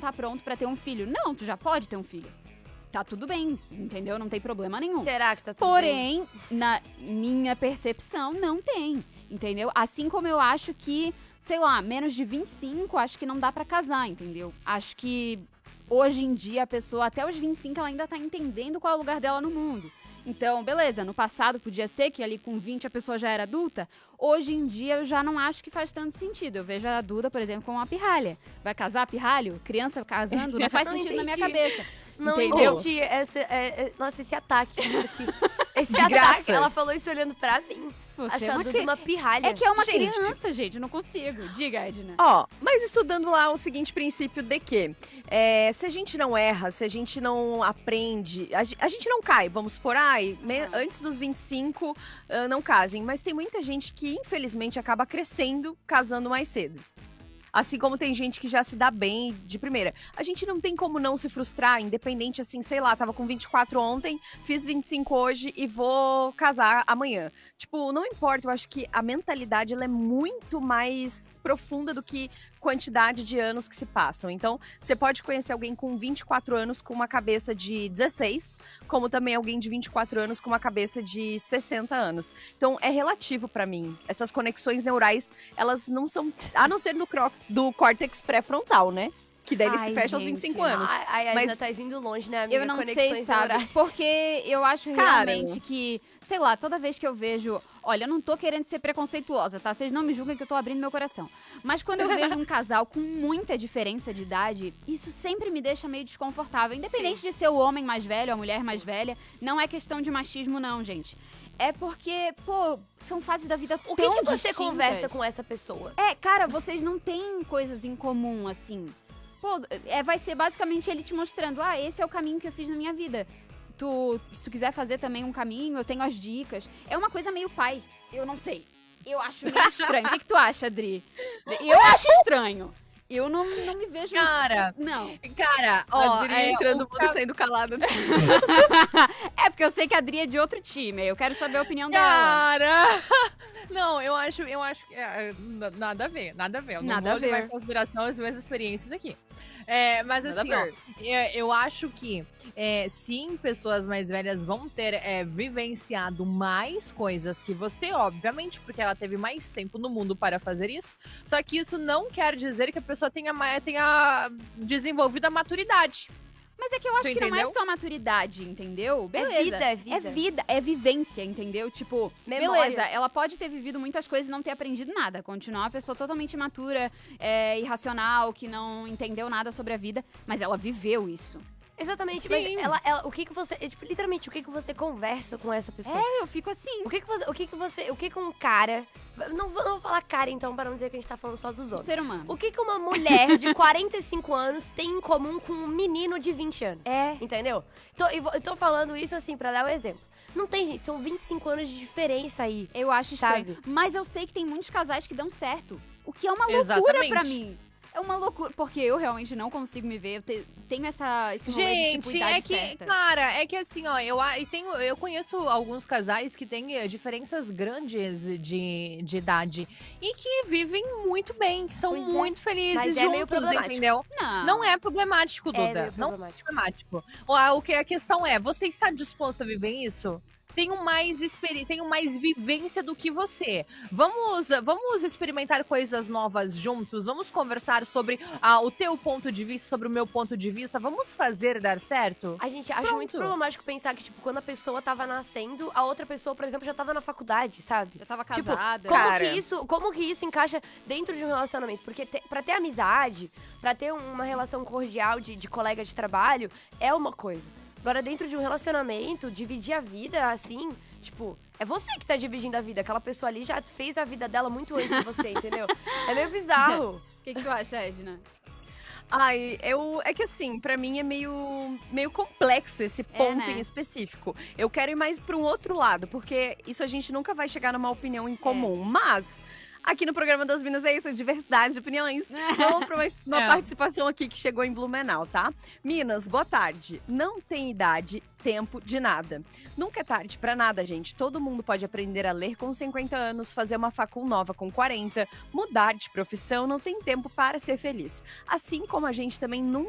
tá pronto pra ter um filho. Não, tu já pode ter um filho. Tá tudo bem, entendeu? Não tem problema nenhum. Será que tá tudo bem? Porém, na minha percepção, não tem, entendeu? Assim como eu acho que, sei lá, menos de 25, acho que não dá pra casar, entendeu? Acho que hoje em dia a pessoa, até os 25, ela ainda tá entendendo qual é o lugar dela no mundo. Então, beleza, no passado podia ser que ali com 20 a pessoa já era adulta. Hoje em dia eu já não acho que faz tanto sentido. Eu vejo a Duda, por exemplo, como uma pirralha. Vai casar pirralho? Criança casando? Não faz sentido na minha cabeça. Não entendeu? entendi. Nossa, esse ataque aqui. Esse De ataque, graça. ela falou isso olhando pra mim. Você é Achando uma de uma pirralha. É que é uma Gente. criança, gente. Eu não consigo. Diga, Edna. Ó, mas estudando lá o seguinte princípio de que se a gente não erra, se a gente não aprende, a gente não cai, vamos supor, antes dos 25 não casem, mas tem muita gente que infelizmente acaba crescendo, casando mais cedo. Assim como tem gente que já se dá bem de primeira. A gente não tem como não se frustrar, independente assim, sei lá, tava com 24 ontem, fiz 25 hoje e vou casar amanhã. Tipo, não importa, eu acho que a mentalidade ela é muito mais profunda do que quantidade de anos que se passam. Então, você pode conhecer alguém com 24 anos com uma cabeça de 16, como também alguém de 24 anos com uma cabeça de 60 anos. Então, é relativo pra mim. Essas conexões neurais, elas não são, a não ser do córtex pré-frontal, né? Que daí ele se fecha aos 25 anos. A Mas Edna tá indo longe, né, amiga? Eu não sei, Conexões sabe? neurais. Porque eu acho Cara. realmente que, sei lá, toda vez que eu vejo... Olha, eu não tô querendo ser preconceituosa, tá? Vocês não me julguem que eu tô abrindo meu coração. Mas quando eu vejo um casal com muita diferença de idade, isso sempre me deixa meio desconfortável. Independente de ser o homem mais velho, a mulher mais velha, não é questão de machismo, não, gente. É porque, pô, são fases da vida tão O que você distintas. conversa com essa pessoa? Cara, vocês não têm coisas em comum, assim. Pô, vai ser basicamente ele te mostrando, esse é o caminho que eu fiz na minha vida. Se tu quiser fazer também um caminho, eu tenho as dicas. É uma coisa meio pai, eu não sei. Eu acho meio estranho. O que tu acha, Adri? Eu acho estranho. Eu não me vejo... Cara, Não. Cara, ó, Adri entrando mundo e saindo calada. É porque eu sei que a Adri é de outro time. Eu quero saber a opinião dela. Cara! Não, eu acho que nada a ver. Eu não Nada vou a levar ver. em consideração as minhas experiências aqui. Mas Nada assim, a ó, ver. eu acho que sim, pessoas mais velhas vão ter vivenciado mais coisas que você, obviamente, porque ela teve mais tempo no mundo para fazer isso. Só que isso não quer dizer que a pessoa tenha desenvolvido a maturidade. Mas é que eu acho Tu que não é entendeu? só maturidade, entendeu? Beleza. É vida. É vida, é vivência, entendeu? Tipo, Memórias. beleza, ela pode ter vivido muitas coisas e não ter aprendido nada. Continuar uma pessoa totalmente imatura, irracional, que não entendeu nada sobre a vida, mas ela viveu isso. Exatamente, Sim. mas ela, o que você, tipo, literalmente, o que você conversa com essa pessoa? Eu fico assim. O que um cara, não vou falar cara então, para não dizer que a gente tá falando só dos O homens. ser humano. O que uma mulher de 45 anos tem em comum com um menino de 20 anos? Entendeu? Eu tô falando isso assim, pra dar um exemplo. Não tem, gente, são 25 anos de diferença aí. Eu acho estranho. Sabe? Mas eu sei que tem muitos casais que dão certo. O que é uma loucura Exatamente. pra mim. É uma loucura, porque eu realmente não consigo me ver. Eu tenho esse rolê de, tipo, Gente, idade certa. cara, é que assim, ó, eu conheço alguns casais que têm diferenças grandes de idade e que vivem muito bem, que são Pois é. muito felizes Mas é juntos, meio problemático. entendeu? Não. Não é problemático, Duda. meio Não é problemático. problemático. O que a questão é, você está disposto a viver isso? Tenho mais vivência do que você. Vamos experimentar coisas novas juntos. Vamos conversar sobre o teu ponto de vista, sobre o meu ponto de vista. Vamos fazer dar certo? A gente acha Pronto. muito problemático pensar que, tipo, quando a pessoa tava nascendo, a outra pessoa, por exemplo, já tava na faculdade, sabe? Já tava Tipo, casada. como que isso encaixa dentro de um relacionamento? Porque pra ter amizade, pra ter uma relação cordial de colega de trabalho, é uma coisa. Agora, dentro de um relacionamento, dividir a vida, assim, tipo, é você que tá dividindo a vida. Aquela pessoa ali já fez a vida dela muito antes de você, entendeu? É meio bizarro. O que tu acha, Edna? É que assim, pra mim é meio complexo esse ponto né? em específico. Eu quero ir mais pra um outro lado, porque isso a gente nunca vai chegar numa opinião em comum. Mas, aqui no programa das Minas é isso, diversidade de opiniões. Vamos pra uma participação aqui que chegou em Blumenau, tá? Minas, boa tarde. Não tem idade, tempo de nada. Nunca é tarde pra nada, gente. Todo mundo pode aprender a ler com 50 anos, fazer uma facul nova com 40, mudar de profissão, não tem tempo para ser feliz. Assim como a gente também nunca